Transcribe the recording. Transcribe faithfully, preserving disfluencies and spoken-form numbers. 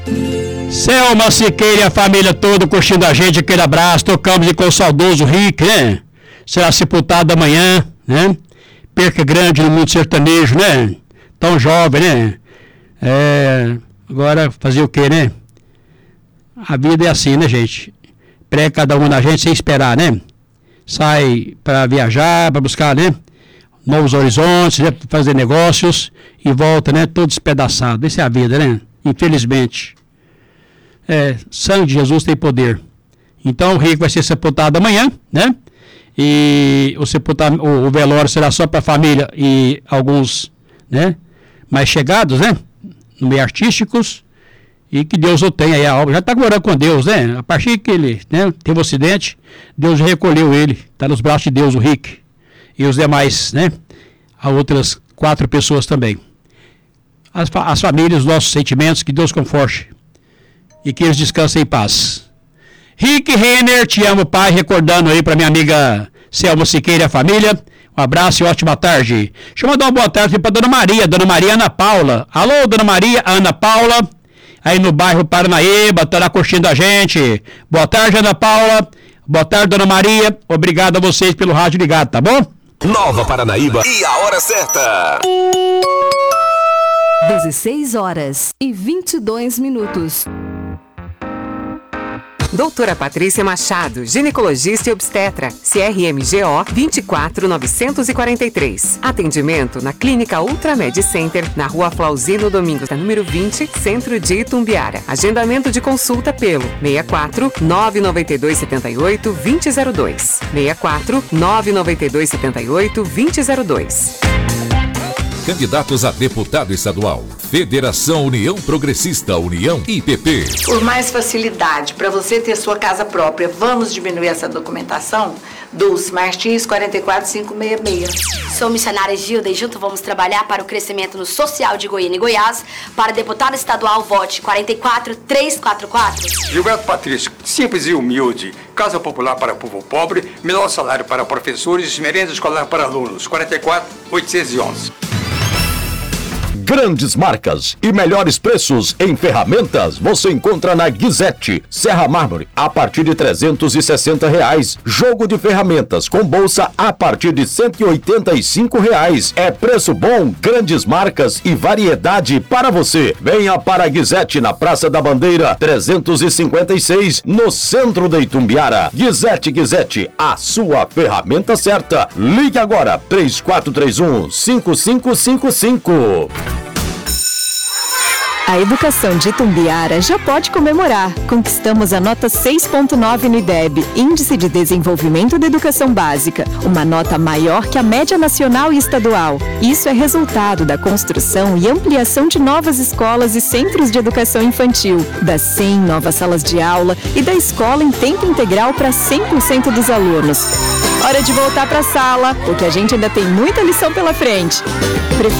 Selma Siqueira e a família toda curtindo a gente, aquele abraço, tocamos e com o saudoso Rick, né? Será sepultado amanhã, né? Perca grande no mundo sertanejo, né? Tão jovem, né? É, agora fazer o quê, né? A vida é assim, né, gente? Prega cada um da gente sem esperar, né? Sai para viajar, para buscar, né? Novos horizontes, né? Fazer negócios e volta, né? Todo despedaçado. Essa é a vida, né? Infelizmente. É, sangue de Jesus tem poder. Então o rico vai ser sepultado amanhã, né? E o, sepultar, o, o velório será só para a família e alguns, né? Mais chegados, né? No meio artísticos. E que Deus o tenha aí a obra. Já está morando com Deus, né? A partir que ele, né, teve um acidente, Deus recolheu ele. Está nos braços de Deus, o Rick. E os demais, né? Há outras quatro pessoas também. As, as famílias, os nossos sentimentos, que Deus conforte. E que eles descansem em paz. Rick Renner, te amo, pai, recordando aí para minha amiga Selma Siqueira e a família. Um abraço e ótima tarde. Deixa eu mandar uma boa tarde para Dona Maria, Dona Maria Ana Paula. Alô, Dona Maria Ana Paula, aí no bairro Paranaíba, estará curtindo a gente. Boa tarde, Ana Paula. Boa tarde, Dona Maria. Obrigado a vocês pelo rádio ligado, tá bom? Nova Paranaíba e a hora certa. dezesseis horas e vinte e dois minutos. Doutora Patrícia Machado, ginecologista e obstetra, C R M G O vinte e quatro novecentos e quarenta e três. Atendimento na Clínica Ultramed Center, na Rua Flauzino Domingos, número vinte, Centro de Itumbiara. Agendamento de consulta pelo seis quatro nove nove dois sete oito dois zero zero dois. seis quatro nove nove dois sete oito dois zero zero dois. Candidatos a deputado estadual. Federação União Progressista, União I P P. Por mais facilidade para você ter sua casa própria, vamos diminuir essa documentação? Dulce Martins, quatro quatro cinco seis seis. Sou missionária Gilda e junto vamos trabalhar para o crescimento no social de Goiânia e Goiás. Para deputado estadual, vote quatro quatro três quatro quatro. Gilberto Patrício, simples e humilde. Casa popular para o povo pobre, menor salário para professores, merenda escolar para alunos. quatro quatro oitocentos e onze. Grandes marcas e melhores preços em ferramentas você encontra na Guizete. Serra Mármore a partir de trezentos e sessenta reais. Jogo de ferramentas com bolsa a partir de cento e oitenta e cinco reais. É preço bom, grandes marcas e variedade para você. Venha para a Guizete na Praça da Bandeira trezentos e cinquenta e seis, no centro de Itumbiara. Guizete, Guizete, a sua ferramenta certa. Ligue agora, três quatro três um, cinco cinco cinco cinco. A educação de Itumbiara já pode comemorar. Conquistamos a nota seis ponto nove no I D E B, Índice de Desenvolvimento da Educação Básica, uma nota maior que a média nacional e estadual. Isso é resultado da construção e ampliação de novas escolas e centros de educação infantil, das cem novas salas de aula e da escola em tempo integral para cem por cento dos alunos. Hora de voltar para a sala, porque a gente ainda tem muita lição pela frente. Prefeitura